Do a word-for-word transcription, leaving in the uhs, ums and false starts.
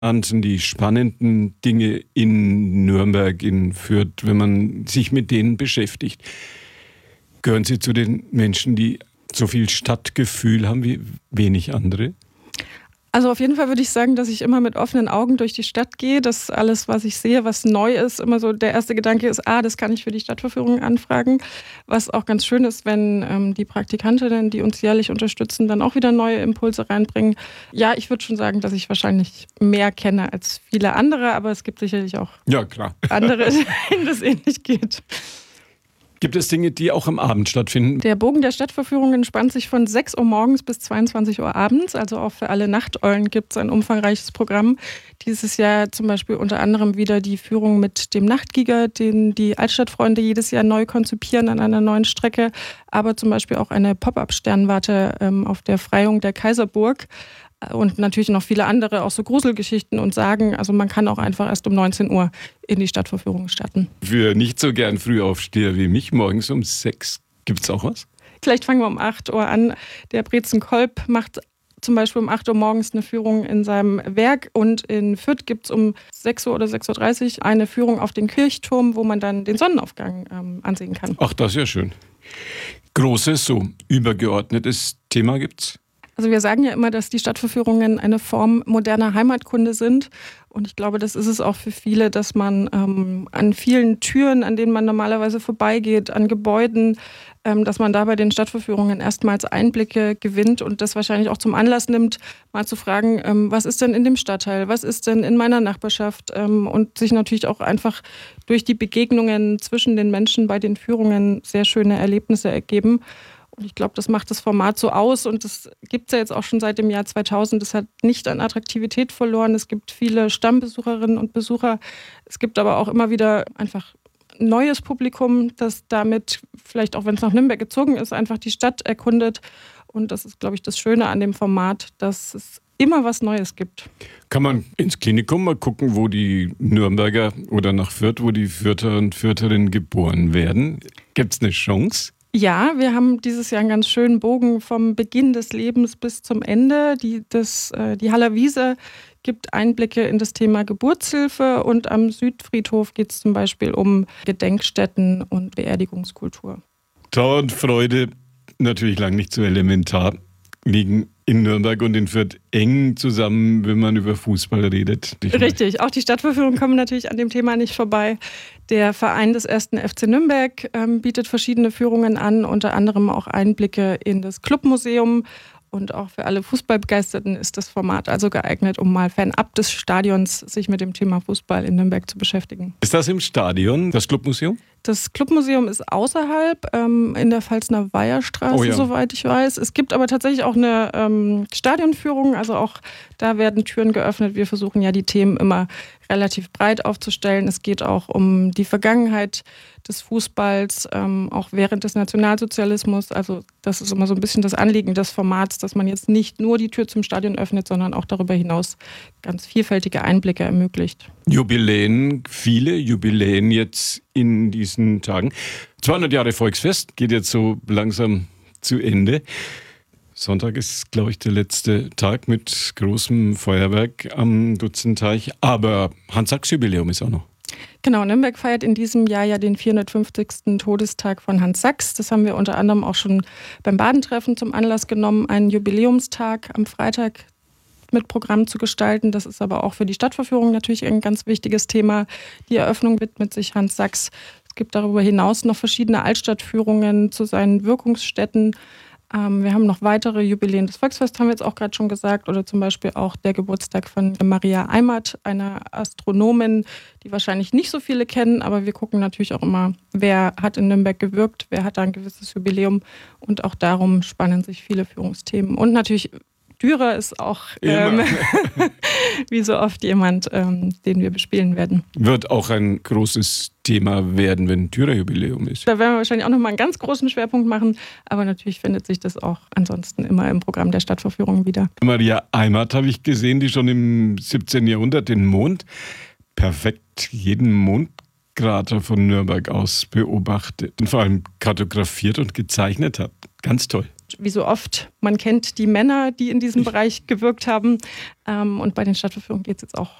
sind die spannenden Dinge in Nürnberg, in Fürth, wenn man sich mit denen beschäftigt? Gehören Sie zu den Menschen, die so viel Stadtgefühl haben wie wenig andere? Also auf jeden Fall würde ich sagen, dass ich immer mit offenen Augen durch die Stadt gehe, dass alles, was ich sehe, was neu ist, immer so der erste Gedanke ist, ah, das kann ich für die Stadtverführung anfragen. Was auch ganz schön ist, wenn ähm, die Praktikantinnen, die uns jährlich unterstützen, dann auch wieder neue Impulse reinbringen. Ja, ich würde schon sagen, dass ich wahrscheinlich mehr kenne als viele andere, aber es gibt sicherlich auch ja, klar. andere, denen das ähnlich geht. Gibt es Dinge, die auch am Abend stattfinden? Der Bogen der Stadtverführungen spannt sich von sechs Uhr morgens bis zweiundzwanzig Uhr abends. Also auch für alle Nachteulen gibt es ein umfangreiches Programm. Dieses Jahr zum Beispiel unter anderem wieder die Führung mit dem Nachtgiger, den die Altstadtfreunde jedes Jahr neu konzipieren an einer neuen Strecke. Aber zum Beispiel auch eine Pop-up-Sternwarte ähm, auf der Freiung der Kaiserburg. Und natürlich noch viele andere, auch so Gruselgeschichten und Sagen. Also man kann auch einfach erst um neunzehn Uhr in die Stadtverführung starten. Für nicht so gern Frühaufsteher wie mich, morgens um sechs, gibt es auch was? Vielleicht fangen wir um acht Uhr an. Der Brezen Kolb macht zum Beispiel um acht Uhr morgens eine Führung in seinem Werk. Und in Fürth gibt es um sechs Uhr oder sechs Uhr dreißig eine Führung auf den Kirchturm, wo man dann den Sonnenaufgang ähm, ansehen kann. Ach, das ist ja schön. Großes, so übergeordnetes Thema gibt's? Also wir sagen ja immer, dass die Stadtverführungen eine Form moderner Heimatkunde sind. Und ich glaube, das ist es auch für viele, dass man ähm, an vielen Türen, an denen man normalerweise vorbeigeht, an Gebäuden, ähm, dass man da bei den Stadtverführungen erstmals Einblicke gewinnt und das wahrscheinlich auch zum Anlass nimmt, mal zu fragen, ähm, was ist denn in dem Stadtteil, was ist denn in meiner Nachbarschaft ähm, und sich natürlich auch einfach durch die Begegnungen zwischen den Menschen bei den Führungen sehr schöne Erlebnisse ergeben. Und ich glaube, das macht das Format so aus und das gibt es ja jetzt auch schon seit dem Jahr zweitausend. Das hat nicht an Attraktivität verloren. Es gibt viele Stammbesucherinnen und Besucher. Es gibt aber auch immer wieder einfach neues Publikum, das damit, vielleicht auch wenn es nach Nürnberg gezogen ist, einfach die Stadt erkundet. Und das ist, glaube ich, das Schöne an dem Format, dass es immer was Neues gibt. Kann man ins Klinikum mal gucken, wo die Nürnberger oder nach Fürth, wo die Fürther und Fürtherinnen geboren werden? Gibt es eine Chance? Ja, wir haben dieses Jahr einen ganz schönen Bogen vom Beginn des Lebens bis zum Ende. Die, das, äh, die Haller Wiese gibt Einblicke in das Thema Geburtshilfe und am Südfriedhof geht es zum Beispiel um Gedenkstätten und Beerdigungskultur. Trauer und Freude, natürlich lang nicht so elementar, liegen in Nürnberg und in Fürth eng zusammen, wenn man über Fußball redet. Richtig, auch die Stadtverführungen kommen natürlich an dem Thema nicht vorbei. Der Verein des ersten F C Nürnberg ähm, bietet verschiedene Führungen an, unter anderem auch Einblicke in das Clubmuseum. Und auch für alle Fußballbegeisterten ist das Format also geeignet, um mal fernab des Stadions sich mit dem Thema Fußball in Nürnberg zu beschäftigen. Ist das im Stadion, das Clubmuseum? Das Clubmuseum ist außerhalb, ähm, in der Pfalzner Weiherstraße, oh ja. Soweit ich weiß. Es gibt aber tatsächlich auch eine ähm, Stadionführung, also auch da werden Türen geöffnet. Wir versuchen ja die Themen immer relativ breit aufzustellen. Es geht auch um die Vergangenheit des Fußballs, ähm, auch während des Nationalsozialismus. Also das ist immer so ein bisschen das Anliegen des Formats, dass man jetzt nicht nur die Tür zum Stadion öffnet, sondern auch darüber hinaus ganz vielfältige Einblicke ermöglicht. Jubiläen, viele Jubiläen jetzt in diesen Tagen. zweihundert Jahre Volksfest geht jetzt so langsam zu Ende. Sonntag ist, glaube ich, der letzte Tag mit großem Feuerwerk am Dutzenteich. Aber Hans-Sachs-Jubiläum ist auch noch. Genau, Nürnberg feiert in diesem Jahr ja den vierhundertfünfzigsten Todestag von Hans Sachs. Das haben wir unter anderem auch schon beim Badentreffen zum Anlass genommen, einen Jubiläumstag am Freitag mit Programm zu gestalten. Das ist aber auch für die Stadtverführung natürlich ein ganz wichtiges Thema. Die Eröffnung widmet sich Hans Sachs. Es gibt darüber hinaus noch verschiedene Altstadtführungen zu seinen Wirkungsstätten. Ähm, wir haben noch weitere Jubiläen. Das Volksfest haben wir jetzt auch gerade schon gesagt. Oder zum Beispiel auch der Geburtstag von Maria Eimert, einer Astronomin, die wahrscheinlich nicht so viele kennen. Aber wir gucken natürlich auch immer, wer hat in Nürnberg gewirkt, wer hat da ein gewisses Jubiläum. Und auch darum spannen sich viele Führungsthemen. Und natürlich Dürer ist auch ähm, wie so oft jemand, ähm, den wir bespielen werden. Wird auch ein großes Thema werden, wenn Dürer-Jubiläum ist. Da werden wir wahrscheinlich auch nochmal einen ganz großen Schwerpunkt machen, aber natürlich findet sich das auch ansonsten immer im Programm der Stadtverführung wieder. Maria Eimert habe ich gesehen, die schon im siebzehnten Jahrhundert den Mond perfekt jeden Mondkrater von Nürnberg aus beobachtet und vor allem kartografiert und gezeichnet hat. Ganz toll. Und wie so oft, man kennt die Männer, die in diesem Bereich gewirkt haben. Und bei den Stadtverführungen geht es jetzt auch